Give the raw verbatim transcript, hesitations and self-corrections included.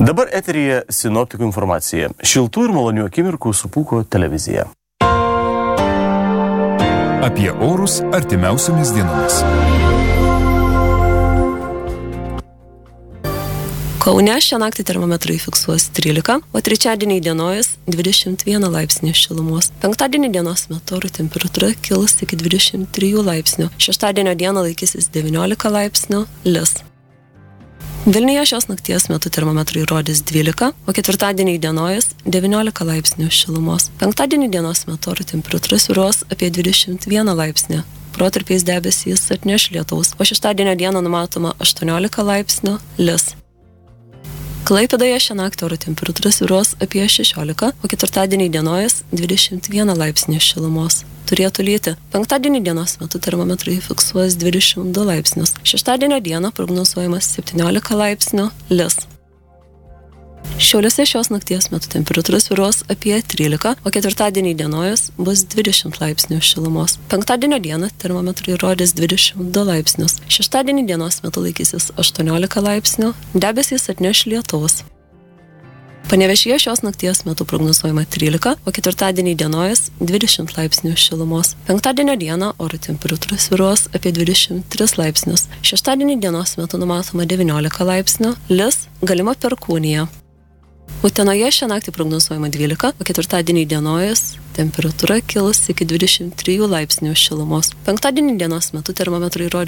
Dabar eteryje sinoptikų informacija. Šiltų ir malonių akimirkų su Pūko televizija. Apie orus artimiausiomis dienomis. Kaune šią naktį termometrai fiksuos trylika, o trečiadienį įdienojus dvidešimt vieną laipsnį šilumos. Penktadienį dienos metu oro temperatūra kils iki dvidešimt trijų laipsnių. Šeštadienio dieną laikysis devyniolika laipsnių, lis. Vilniuje šios nakties metu termometrai rodys dvylika, o ketvirtadienį įdienojus devyniolika laipsnių šilumos. Penktadienį dienos metu oro temperatūra svyruos apie dvidešimt vieną laipsnį. Protarpiais debesys atneš lietaus, o šeštadienio dieną numatoma aštuoniolika laipsnių, lis. Klaipėdoje šią naktį oro temperatūra svyruos apie šešiolika, o ketvirtadienį įdienojus dvidešimt vieną laipsnį šilumos. Turėtų lyti. Penktadienį dienos metu termometrai fiksuos dvidešimt du laipsnius. Šeštadienio dieną prognozuojamas septyniolika laipsnių, lis. Šiauliuose šios nakties metu temperatūra svyruos apie trylika, o ketvirtadienį įdienojus bus dvidešimt laipsnių šilumos. Penktadienio dieną termometrai rodys dvidešimt du laipsnius. Šeštadienį dienos metu laikysis aštuoniolika laipsnių, debesys atneš lietaus. Panevėžyje šios nakties metu prognozuojama trylika, o ketvirtadienį įdienojus dvidešimt laipsnių šilumos. Penktadienio dieną oro temperatūra svyruos apie dvidešimt tris laipsnius. Šeštadienį dienos metu numatoma devyniolika laipsnių, lis, galima perkūnija. Utenoje šią naktį prognozuojama dvylika, o ketvirtadienį įdienojus temperatūra kils iki dvidešimt trijų laipsnių šilumos. Penktadienį dienos metu termometrai rodys